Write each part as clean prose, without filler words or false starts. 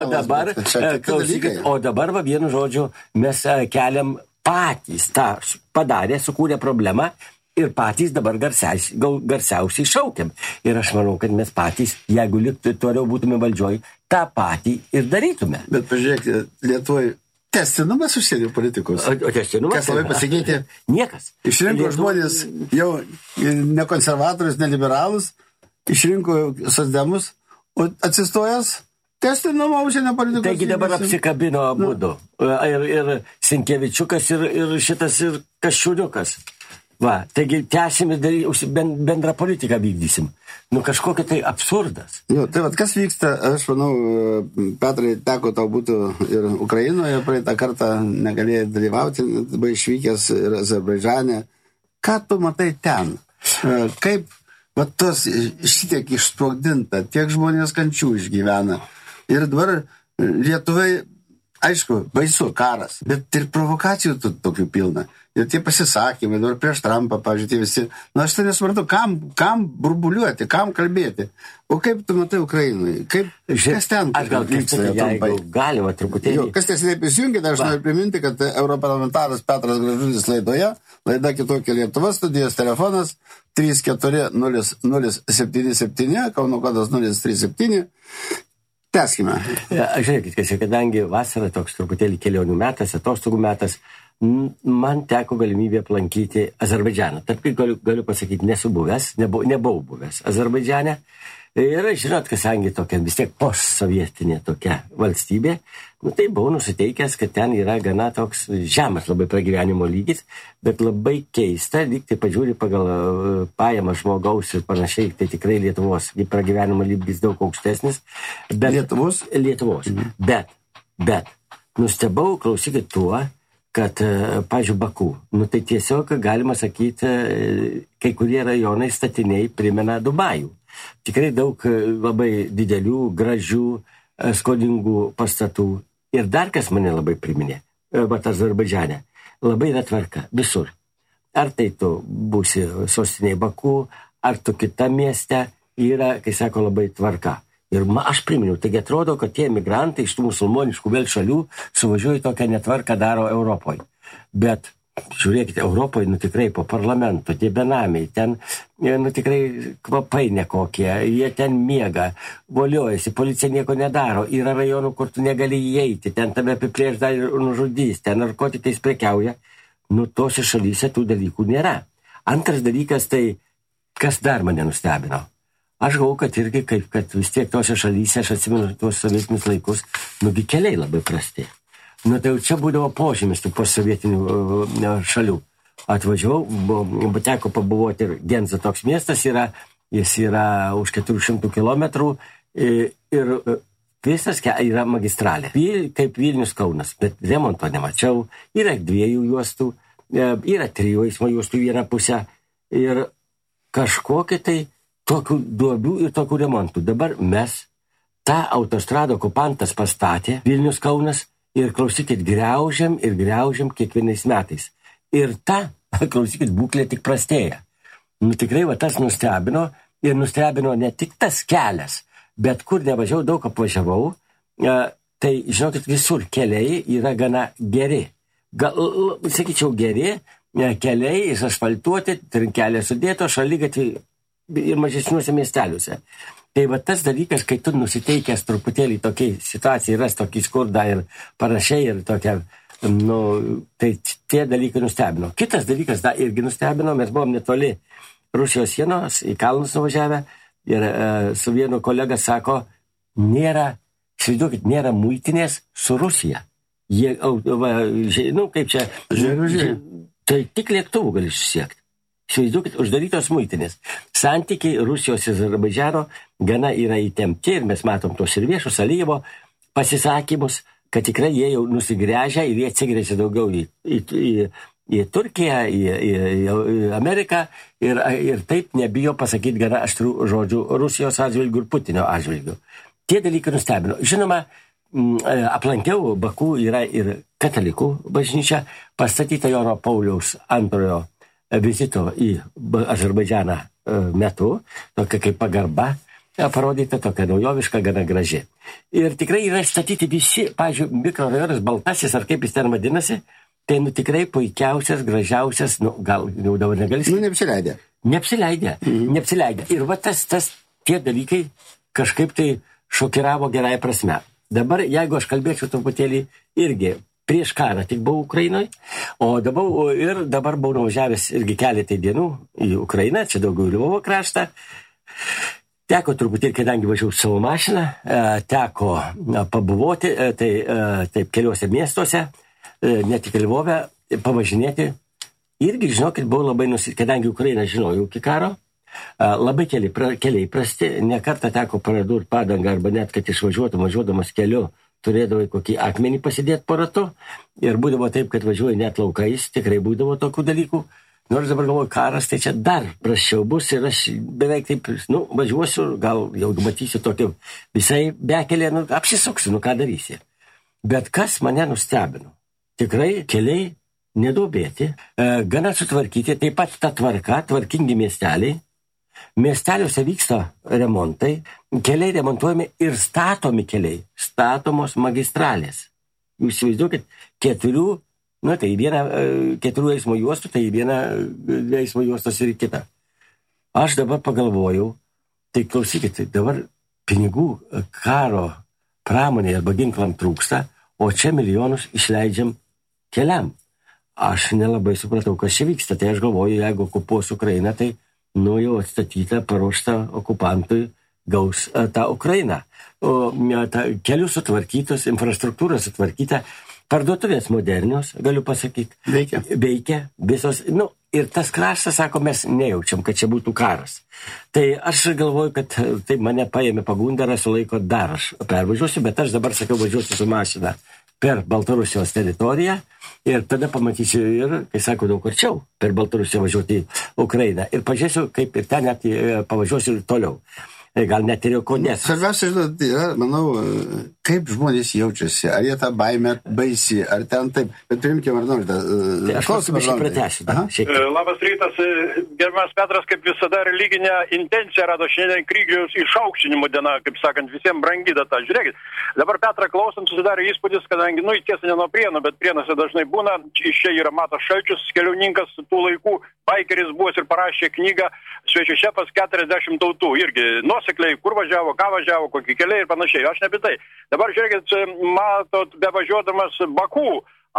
O dabar va, vienu žodžiu, mes keliam patys tą padarė, sukūrė problemą ir patys dabar garsiausiai šaukiam. Ir aš manau, kad mes patys, jeigu toliau būtume valdžioj, tą patį ir darytume. Bet pažiūrėkite, Lietuvoje tęstinumas užsienio politikos. O tęstinumas? Kas labai pasikeitė? Niekas. Išrinko žmonės jau ne konservatorius, ne liberalus, išrinko socdemus, o atsistojęs tęstinumą užsienio politikos. Taigi dabar apsikabino abudu. Ir Sinkevičiukas, ir šitas, ir Kasčiūriukas. Va, taigi tęsim ir bendrą politiką vykdysim. Kažkokia tai absurdas. Tai vat, kas vyksta, aš manau, Petrai, teko tau būtų ir Ukrainoje, praeitą kartą negalėjai dalyvauti, buvai išvykęs ir Azerbaidžane. Ką tu matai ten? Kaip tos šitiek išsprogdinta, tiek žmonės kančių išgyvena. Ir dabar Lietuvai, aišku, baisu karas, bet ir provokacijų tokių pilna. Ir tie pasisakymai, dabar prieš Trumpą, pavyzdžiui, visi. Aš tai nesvartu, kam burbuliuoti, kam kalbėti. O kaip tu matai Ukrainai? Kas ten? Aš gal jeigu galima truputėlį. Kas tiesiai prisijungė, aš noriu priminti, kad europarlamentaras Petras Gražulis laida Kitokia Lietuva, studijos telefonas 340 Kauno kodas 037. Tęskime. Žiūrėkit, kadangi vasara toks truputėlį kelionių metas, atostogų metas, man teko galimybė aplankyti Azerbaidžaną. Tarp galiu pasakyti, nesu buvęs, nebuvau buvęs Azerbaidžane. Ir žinot, kadangi tokia vis tiek postsovietinė tokia valstybė, tai buvau nusiteikęs, kad ten yra gana toks žemas labai pragyvenimo lygis, bet labai keista, lyg tai pažiūri pagal pajamą žmogaus ir panašiai, tai tikrai Lietuvos pragyvenimo lygis daug aukštesnis. Lietuvos? Lietuvos. Bet nustebau, klausykit tuo, kad, pažiūrėjau, Baku, tai tiesiog galima sakyti, kai kurie rajonai statiniai primena Dubajų. Tikrai daug labai didelių, gražių, skolingų pastatų. Ir dar kas mane labai priminė, Azerbaidžane, labai yra tvarka visur. Ar tai tu būsi sostinėje Baku, ar tu kitame mieste, yra, kai sako, labai tvarka. Ir aš priminiau, taigi atrodo, kad tie emigrantai iš tų musulmoniškų vėl šalių suvažiuoja tokią netvarką daro Europoje. Bet žiūrėkite, Europoje, tikrai po parlamento, tie benamiai, ten, tikrai kvapai nekokie, jie ten miega, voliojasi, policija nieko nedaro, yra rajonų, kur tu negali įeiti, ten tave apiplėš dar ir nužudys, ten narkotikais prekiauja, tose šalyse tų dalykų nėra. Antras dalykas, tai kas dar mane nustebino? Aš galvoju, kad irgi, kad vis tiek tose šalyse, aš atsimenu tuos sovietinius laikus, keliai labai prasti. Tai jau čia būdavo požymis tų postsovietinių šalių. Atvažiavau, teko pabuvoti ir Genza toks miestas yra, jis yra už 400 kilometrų ir visas yra magistralė. Kaip Vilnius Kaunas, bet remonto nemačiau. Yra 2 juostų, yra 3 eismo juostų vieną pusę ir kažkokie tai tokių duobių ir tokių remontų. Dabar mes tą autostradą okupantas pastatė, Vilnius Kaunas, ir klausykit, griaužiam kiekvienais metais. Ir klausykit, būklė tik prastėja. Tikrai tas nustebino, ir nustebino ne tik tas kelias, bet kur nevažiavau, daug apvažiavau, tai, žinokit, visur keliai yra gana geri. Sakyčiau, geri keliai, asfaltuoti, trinkelė sudėto, šaligatviai ir mažesniuose miesteliuose. Tai tas dalykas, kai tu nusiteikęs truputėlį tokiai situacijai, ras tokį skurdą ir panašiai, ir tokia, tai tie dalykai nustebino. Kitas dalykas irgi nustebino, mes buvom netoli Rusijos sienos, į kalnus nuvažiavę, ir su vienu kolega sako, nėra muitinės su Rusija. Jie, kaip čia, tai tik lėktuvų gali susiekti. Įsivaizduokit, uždarytos muitinės. Santykiai Rusijos ir Azerbaidžano gana yra įtempti ir mes matom tos ir viešus Alijevo pasisakymus, kad tikrai jie jau nusigręžia ir jie atsigręžia daugiau į Turkiją, į Ameriką ir taip nebijo pasakyti gana aštrių žodžių Rusijos atžvilgių ir Putino atžvilgių. Tie dalykai nustebino. Žinoma, aplankiau Baku yra ir katalikų bažnyčia, pastatyta Jono Pauliaus antrojo vizito į Azerbaidžaną metu, tokia kaip pagarba parodyta tokia naujoviška, gana graži. Ir tikrai yra statyti visi, pavyzdžiui, mikrorajonas Baltasis, ar kaip jis ten vadinasi, tai tikrai puikiausias, gražiausias, gal jau dabar negalės. Neapsileidė. Neapsileidė. Ir va tie dalykai kažkaip tai šokiravo gerai prasme. Dabar, jeigu aš kalbėčiau truputėlį irgi prieš karą, tik buvau Ukrainoje, o dabar buvau nuvažiavęs irgi keletai dienų į Ukrainą, čia daugiau Lvovo kraštą. Teko truputėlį, kadangi važiavau savo mašiną, teko pabuvoti, taip keliuose miestuose, ne tik Lvove, pavažinėti. Irgi, žinokit, buvau labai kadangi Ukrainą žinojau iki karo, labai keliai prasti, ne kartą teko paradurt padangą, arba net, kad važiuodamas keliu, turėdavai kokį akmenį pasidėti po ratu, ir būdavo taip, kad važiuoju net laukais, tikrai būdavo tokių dalykų. Nors dabar galvoju, karas, tai čia dar prasčiau bus, ir aš beveik taip, važiuosiu, gal jau matysiu tokį visai bekelį, apsisuksiu, ką darysi. Bet kas mane nustebino? Tikrai keliai neduobėti, gana sutvarkyti, taip pat ta tvarka, tvarkingi miesteliai. Miesteliuose vyksta remontai, keliai remontuojami ir statomi keliai, statomos magistralės. Jūs įsivaizduokit, 4 eismo juostų, tai viena eismo juostos ir kita. Aš dabar pagalvojau, tai klausykit, dabar pinigų karo pramonėje arba ginklam trūksta, o čia milijonus išleidžiam keliam. Aš nelabai supratau, kas čia vyksta. Tai aš galvoju, jeigu okupuos Ukrainą, tai jau atstatyta, paruošta okupantui gaus tą Ukrainą. Kelių sutvarkytos, infrastruktūra sutvarkyta, parduotuvės modernios, galiu pasakyti. Veikia visos. Ir tas kraštas, sako, mes nejaučiam, kad čia būtų karas. Tai aš galvoju, kad tai mane paėmė pagunda, rasiu laiko dar aš pervažiuosiu, bet aš dabar sakiau, važiuosiu su mašina per Baltarusijos teritoriją ir tada pamatysiu ir, kai sako, daug arčiau per Baltarusiją važiuoti į Ukrainą. Ir pažiūrėsiu, kaip ir ten net pavažiuosiu ir toliau. Gal net ir jau kodės. Svarbiausia, žinot, yra, manau, kaip žmonės jaučiasi, ar jie tą baimę baisi, ar ten taip. Bet priimkime, ar norite. Tai aš klausimą pratęsiu. Labas rytas, gerbiamas Petras, kaip visada religinė intencija rado šiandien kryžiaus išaukštinimo diena, kaip sakant, visiems brangi data. Žiūrėkit, dabar Petrą klausant susidarė įspūdis, kadangi, tiesa ne nuo Prienų, bet Prienuose dažnai būna, iš čia yra Matas Šalčius, keliauninkas tų laikų, baikeris buvęs ir parašė knygą Svečių šefas 40 tautų, irgi nuosekliai, kur važiavo, ką važiavo, kokie keliai ir panašiai. Aš ne apie tai. Dabar žiūrėkit, matot, bevažiuodamas Baku,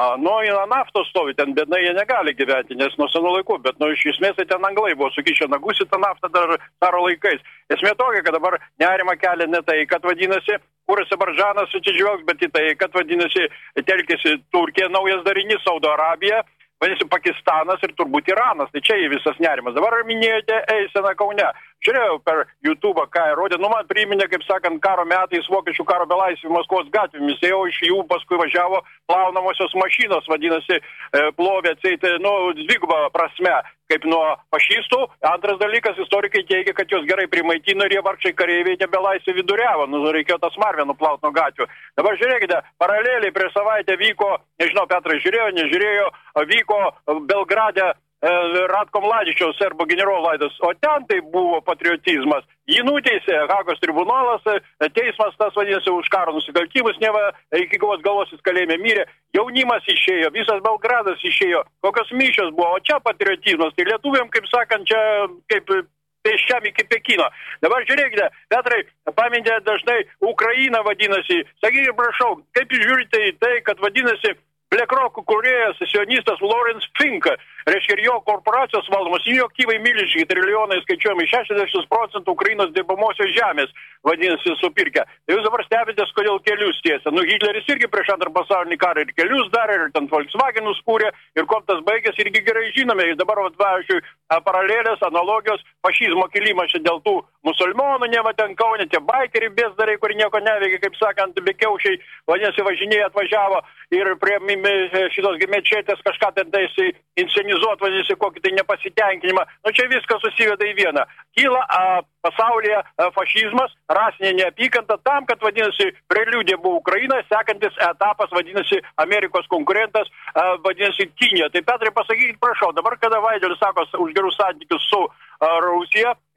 naftos stovi, ten bednai jie negali gyventi, nes nuo senų laikų, bet iš esmės tai ten anglai buvo sukišę nagus į tą naftą dar karo laikais. Esmė tokia, kad dabar nerima kelia ne tai, kad vadinasi, kur Azerbaidžanas atsižvelgs, bet į tai, kad vadinasi, telkėsi Turkija, naujas darinys, Saudo Arabija, vadinasi, Pakistanas ir turbūt Iranas. Tai čia visas nerimas. Dabar minėjote eiseną Kaune. Žiūrėjau per YouTube, ką rodė, man priminė, kaip sakant, karo metais vokiečių karo belaisvių Maskvos gatvėmis. Jau iš jų paskui važiavo plaunamosios mašinos, vadinasi, plovė, dvigubą prasme, kaip nuo fašistų. Antras dalykas, istorikai teigia, kad jos gerai primaitino ir jie vargšai kareiviai nebelaisvė viduriavo. Reikėjo tas marvę nuplaut nuo gatvių. Dabar žiūrėkite, paraleliai prieš savaitę vyko, nežinau, Petrai žiūrėjo, nežiūrėjo, vyko Belgrade Ratko Mladičiaus serbų generolo laidas, o ten tai buvo patriotizmas. Jį nuteisė Hagos tribunolas, teismas tas vadinasi už karo nusikaltimus, neva iki galvos jis kalėjime mirė, jaunimas išėjo, visas Belgradas išėjo, kokios mišios buvo, o čia patriotizmas, tai lietuviam, kaip sakant, čia kaip pėsčiam iki Pekino. Dabar žiūrėkite, Petrai, pamintė dažnai Ukraina vadinasi, sakykite, prašau, kaip jūs žiūrite į tai, kad vadinasi BlackRock kūrėjas, sionistas Lawrence Fink, reiškia, ir jo korporacijos valdomos, jų aktyvai milžiniški trilijonai skaičiuojami 60% Ukrainos dirbamosios žemės, vadinasi, supirkę. Tai jūs dabar stebitės, kodėl kelius tiesia. Hitleris irgi prieš antrą pasaulinį karą ir kelius darė, ir ten Volkswagenus kūrė, ir kuo tas baigės irgi gerai žinome. Ir dabar, pavyzdžiui, paralelės, analogijos, fašizmo kilimas dėl tų musulmonų, neva ten Kaune, tie baikeriai bezdariai, kurie nieko neveikia, kaip sakant, bekiaušiai, vadinasi, važinėjai atvažiavo ir prie šitos mečetės kažką ten taisi inscenizuot, vadinasi, kokį tai nepasitenkinimą. Čia viskas susiveda į vieną. Kyla pasaulyje fašizmas, rasinė neapykanta tam, kad, vadinasi, preliudė buvo Ukraina, sekantis etapas, vadinasi, Amerikos konkurentas, vadinasi, Kinija. Tai, Petrai, pasakykit, prašau, dabar, kada Vaidelis sako už gerus santykius su Rusija,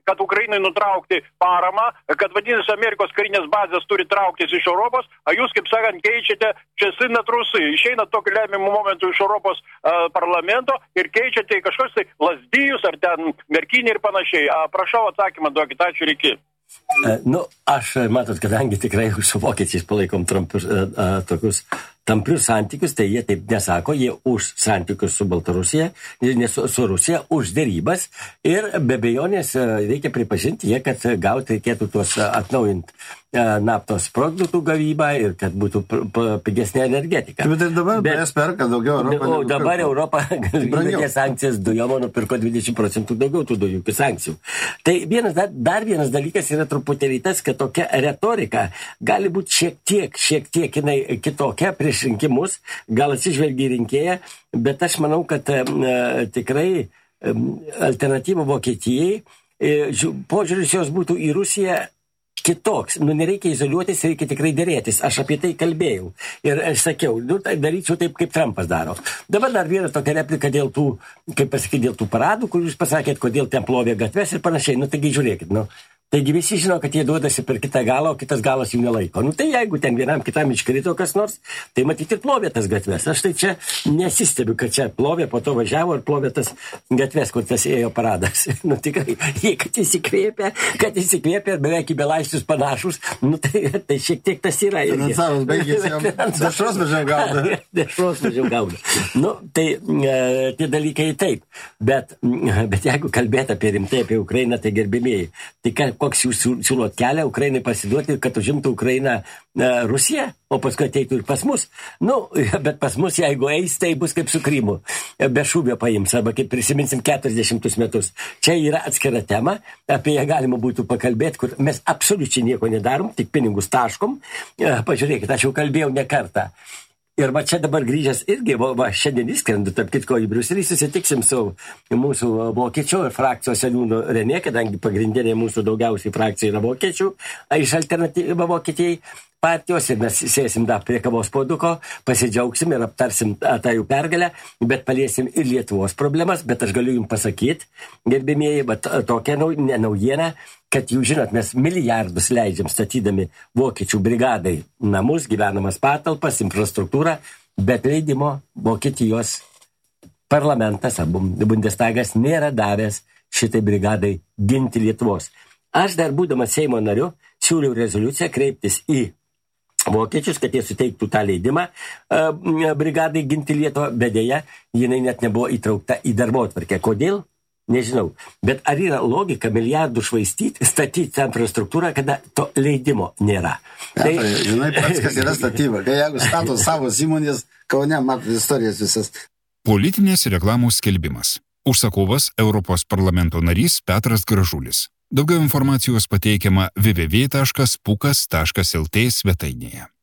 kad Ukrainai nutraukti paramą, kad vadinasi Amerikos karinės bazės turi trauktis iš Europos, o jūs, kaip sakant, keičiate česimetrus, išeina tokiu lemiamu momentu iš Europos parlamento ir keičiate kažkokius tai Lazdijus ar ten Merkinį ir panašiai. Prašau atsakymą duokit, ačiū, iki. Aš, matot, kadangi tikrai su vokiečiais palaikom tokius tamprius santykius, tai jie taip nesako, jie už santykius su Baltarusija, ne su Rusija, už derybas ir be abejonės reikia pripažinti jie, kad gauti reikėtų tuos atnaujinti naftos produktų gavybą ir kad būtų pigesnė energetika. Bet ir dabar mes perka daugiau Europą. O dabar Europa įvedė sankcijas dujom, nupirko 20% daugiau tų dujų iki sankcijų. Tai dar vienas dalykas yra truputėlį tas, kad tokia retorika gali būti šiek tiek jinai kitokia prieš rinkimus, gal atsižvelgia į rinkėją, bet aš manau, kad tikrai alternatyva Vokietijai, požiūris jos būtų į Rusiją kitoks. Nereikia izoliuotis, reikia tikrai dėrėtis. Aš apie tai kalbėjau. Ir aš sakiau, daryčiau taip, kaip Trumpas daro. Dabar dar viena tokia replika dėl tų, dėl tų paradų, kur jūs pasakėt, kodėl ten plovė gatves ir panašiai. Taigi žiūrėkit, Taigi visi žino, kad jie duodasi per kitą galą, o kitas galas jų nelaiko. Tai jeigu ten vienam kitam iškrito kas nors, tai matyti ir plovė tas gatves. Aš tai čia nesistebiu, kad čia plovė, po to važiavo ir plovė tas gatves, kur tas ėjo paradas. Tikrai, jie kad įsikvėpė ir beveik į belaisvius panašus, tai šiek tiek tas yra. Finansavus baigėsi, dešros mažiau gauda. Tai tie dalykai taip. Bet jeigu kalbėt apie rimtai, apie Ukrainą, tai gerbimieji, tai koks jūs siūlot kelią Ukrainai pasiduoti, kad užimtų Ukrainą Rusiją, o paskui ateitų ir pas mus. Bet pas mus, jeigu eis, tai bus kaip su Krymu. Be šūvio paims, arba kaip prisiminsim 40 metus. Čia yra atskira tema, apie ją galima būtų pakalbėti, kur mes absoliučiai nieko nedarom, tik pinigus taškom. Pažiūrėkit, aš jau kalbėjau ne kartą. Ir čia dabar grįžęs irgi, šiandien įskrendu, tarp kitko į Briuselį, susitiksim su mūsų vokiečių ir frakcijos seniūnu Renė, kadangi pagrindinė mūsų daugiausiai frakcija yra vokiečių, iš alternatyva Vokietijai partijos ir mes sėsim dar prie kavos puoduko, pasidžiaugsim ir aptarsim tą jų pergalę, bet paliesim ir Lietuvos problemas, bet aš galiu jums pasakyti, gerbimieji, bet tokia naujiena, kad jūs žinot, mes milijardus leidžiam statydami vokiečių brigadai namus, gyvenamas patalpas, infrastruktūrą, bet leidimo Vokietijos parlamentas, Bundestagas nėra davęs šitai brigadai ginti Lietuvos. Aš dar būdamas Seimo nariu siūliau rezoliuciją kreiptis į vokiečius, kad jie suteiktų tą leidimą brigadai ginti Lietuvą, bet dėja, jinai net nebuvo įtraukta į darbotvarkę. Kodėl? Nežinau. Bet ar yra logika milijardų švaistyti, statyti tą infrastruktūrą, kada to leidimo nėra? Žinai, pats, kas yra statyba. Kai jeigu stato savo įmonės, Kaune matot istorijas visas. Politinės reklamos skelbimas. Užsakovas Europos parlamento narys Petras Gražulis. Daugiau informacijos pateikiama www.pukas.lt svetainėje.